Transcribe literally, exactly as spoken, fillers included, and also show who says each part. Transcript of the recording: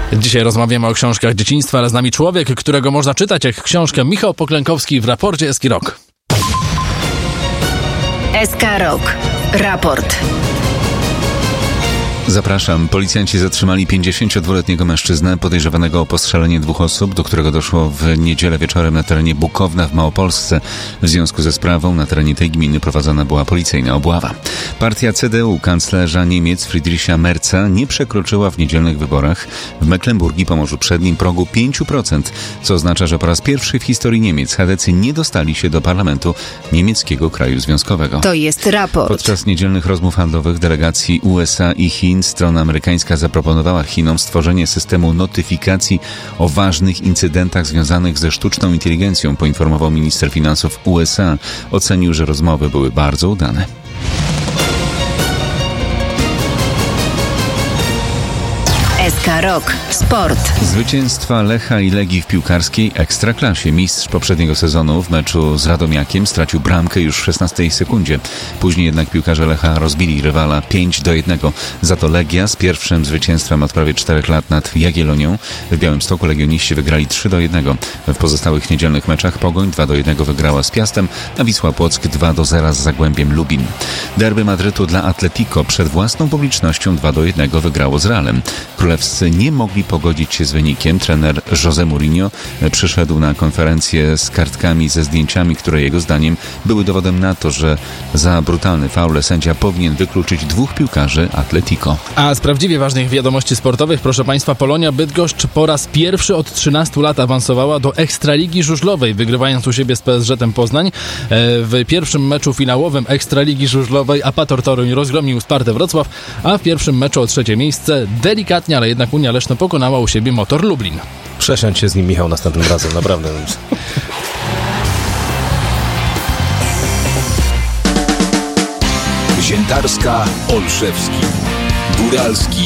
Speaker 1: Dzisiaj rozmawiamy o książkach dzieciństwa, ale z nami człowiek, którego można czytać jak książkę. Michał Poklękowski w raporcie S K Rok.
Speaker 2: S K Rok. Raport.
Speaker 3: Zapraszam. Policjanci zatrzymali pięćdziesięciodwuletniego mężczyznę podejrzewanego o postrzelenie dwóch osób, do którego doszło w niedzielę wieczorem na terenie Bukowna w Małopolsce. W związku ze sprawą na terenie tej gminy prowadzona była policyjna obława. Partia C D U kanclerza Niemiec Friedricha Merza nie przekroczyła w niedzielnych wyborach w Mecklenburgii Pomorzu Przednim progu pięć procent, co oznacza, że po raz pierwszy w historii Niemiec chadecy nie dostali się do parlamentu niemieckiego kraju związkowego.
Speaker 2: To jest raport.
Speaker 3: Podczas niedzielnych rozmów handlowych delegacji U S A i Chin strona amerykańska zaproponowała Chinom stworzenie systemu notyfikacji o ważnych incydentach związanych ze sztuczną inteligencją, poinformował minister finansów U S A. Ocenił, że rozmowy były bardzo udane.
Speaker 2: S K Rok. Sport.
Speaker 3: Zwycięstwa Lecha i Legii w piłkarskiej Ekstraklasie. Mistrz poprzedniego sezonu w meczu z Radomiakiem stracił bramkę już w szesnastej sekundzie. Później jednak piłkarze Lecha rozbili rywala pięć do jednego. Za to Legia z pierwszym zwycięstwem od prawie czterech lat nad Jagiellonią w Białymstoku legioniści wygrali trzy do jednego. W pozostałych niedzielnych meczach Pogoń dwa do jednego wygrała z Piastem, a Wisła Płock dwa do zera z Zagłębiem Lubin. Derby Madrytu dla Atletico przed własną publicznością dwa do jednego wygrało z Realem. Królewscy nie mogli pogodzić się z wynikiem. Trener José Mourinho przyszedł na konferencję z kartkami ze zdjęciami, które jego zdaniem były dowodem na to, że za brutalny faul sędzia powinien wykluczyć dwóch piłkarzy Atletico.
Speaker 1: A z prawdziwie ważnych wiadomości sportowych, proszę Państwa, Polonia Bydgoszcz po raz pierwszy od trzynastu lat awansowała do Ekstraligi Żużlowej, wygrywając u siebie z P S Ż-em Poznań. W pierwszym meczu finałowym Ekstraligi Żużlowej Apator Toruń rozgromił Spartę Wrocław, a w pierwszym meczu o trzecie miejsce delikatnie, ale jednak Unia Leszno pokonała u siebie Motor Lublin.
Speaker 4: Przesiądź się z nim, Michał, następnym razem, naprawdę.
Speaker 5: Ziętarska, Olszewski, Góralski,